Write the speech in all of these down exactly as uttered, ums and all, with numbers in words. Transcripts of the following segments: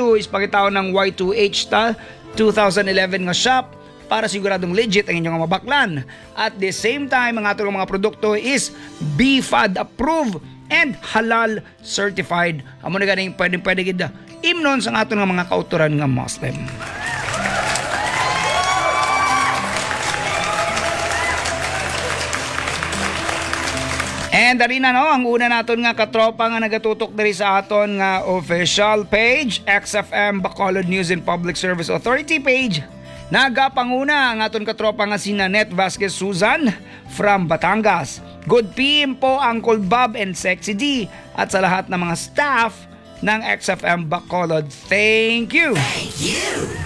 you is pakitaon ng Y two H ta twenty eleven nga shop para siguradong legit ang inyong mabaklan. At the same time, ang atong mga produkto is B F A D approved and halal certified. Amo na ganing pwedeng pwede gid imnon sa atong mga kauturan nga Muslim. And dari na no, ang una naton nga katropa nga nagatutok diri sa aton nga official page, X F M Bacolod News and Public Service Authority page. Nagapanguna ang aton katropa nga si Nanette Vasquez Susan from Batangas. Good P M po Uncle Bob and Sexy D at sa lahat ng mga staff ng X F M Bacolod. Thank you. Thank you.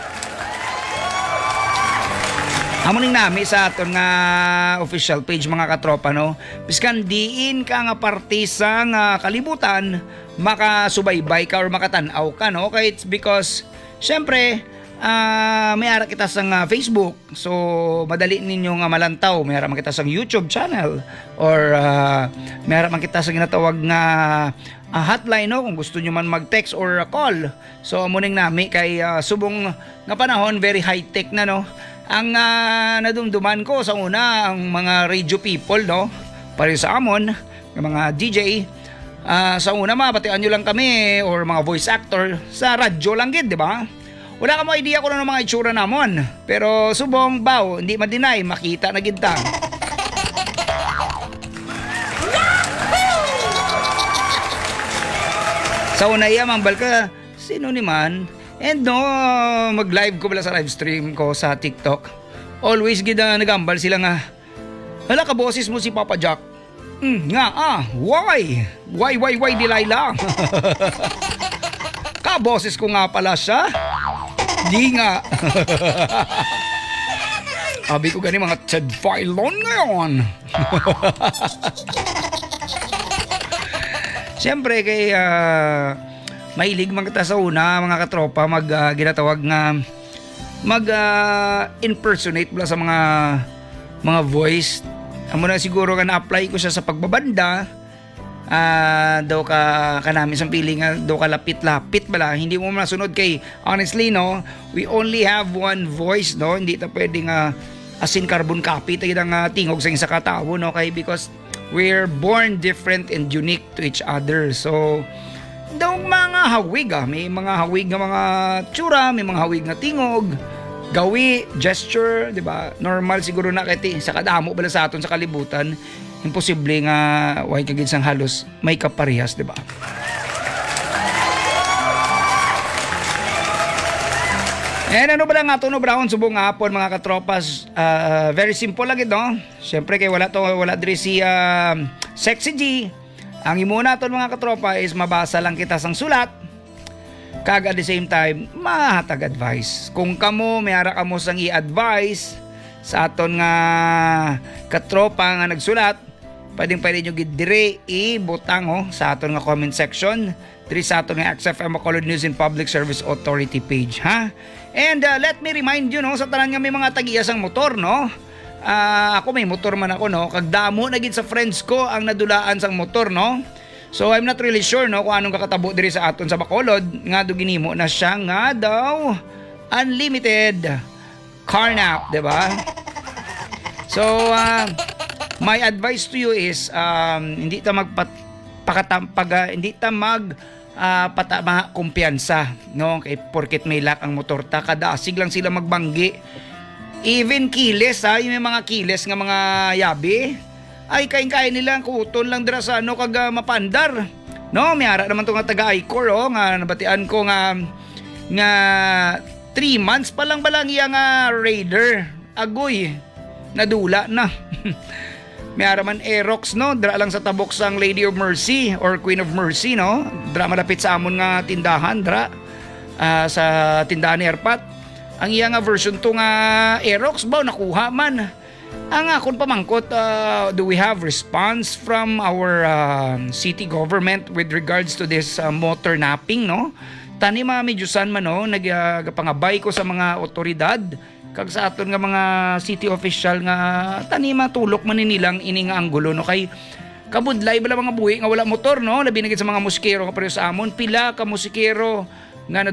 Amuning nami sa aton nga official page mga katropa no. Biskan diin ka nga parte sa nga kalibutan, makasubaybay ka or makatan-aw ka no. Kaya it's because syempre uh, may ara kita sa nga Facebook. So madali ninyo nga malantaw. May ara man kita sa YouTube channel or uh, may ara man kita sa ginatawag nga uh, hotline no kung gusto nyo man mag-text or uh, call. So amuning nami kay uh, subong nga panahon very high tech na no. Ang uh, nadumduman ko sa una ang mga radio people no para sa amon ng mga D J uh, sa una mapatian nyo lang kami or mga voice actor sa radyo lang gid di ba? Wala ka mo idea ko ng mga itsura namon pero subong baw hindi ma-deny makita na gid ta. Sa una iya mambal ka sino ni man. And no, mag-live ko pala sa live stream ko sa TikTok. Always gida nagambal sila nga. Hala ka boses mo si Papa Jack. Mm, nga ah, why? Why, why, why Delilah? Ka boses ko nga pala siya. Di nga. Abi ko gani mga Chad Filon ngayon. Siyempre kay uh, mahilig man kita sa una mga katropa mag uh, ginatawag nga mag uh, impersonate pala sa mga mga voice. Amo na siguro nga na-apply ko siya sa pagbabanda. Uh, daw ka kanami sa piling nga daw ka lapit-lapit bala. Hindi mo masunod kay honestly no, we only have one voice no. Hindi ta pwedeng uh, asin carbon copy ta gid nga tingog sa isa ka tawo no kay because we're born different and unique to each other. So daw mga hawig ah, may mga hawig nga mga tsura, may mga hawig nga tingog, gawi, gesture, di ba? Normal siguro na kay sa kadamo bala sa aton sa kalibutan, imposible nga way kagid sang halos may kaparehas, di ba? And ano ba lang ato no brown subong hapon mga katropas, uh, very simple lang ito. Syempre kay wala to wala diri si uh, Sexy G. Ang imo naton mga katropa is mabasa lang kita sang sulat. Kag at the same time, mahatag advice. Kung kamo, may ara kamo sang i-advise sa aton nga katropa nga nagsulat, pwedeng pwede nyo gid dire i-butang oh, sa aton nga comment section. Diri sa aton nga X F M Bacolod News and Public Service Authority page, ha? And uh, let me remind you, no, sa tanan nga may mga tag-iya sang motor, no? Uh, ako may motor man ako no kagdamo na gid sa friends ko ang nadulaan sang motor no so I'm not really sure no kung anong kakatabo diri sa aton sa Bacolod nga do ginimo na siya nga daw unlimited car nap di ba so uh, my advice to you is um, hindi ta magpakatampag uh, hindi ta mag uh, patama kumpiyansa no kay porket may lock ang motor ta kadaasig lang sila magbanggi. Even kiles ha, yung may mga kiles nga mga yabi, ay kain-kain nila, kuton lang dira sa ano kag uh, mapandar. No, may ara naman to nga taga-I-Core oh, nga nabatian ko nga nga three months pa lang balang iya nga Raider. Agoy, nadula na. May ara man Aerox no, dira lang sa tabok sang Lady of Mercy or Queen of Mercy no. Dira malapit sa amon nga tindahan dira uh, sa tindahan ni Erpat. Ang iya nga version to nga Aerox ba nakuha man. Ang akon pamangkot, uh, do we have response from our uh, city government with regards to this uh, motor napping no? Tani mga medyosan man no, nagpangabay ko sa mga otoridad kag sa aton nga mga city official nga tani matulok man nilang ini nga anggulo no kay kabudlay bala mga buhi nga wala motor no, labi na gid sa mga musikero nga pareho sa amon pila ka musikero nga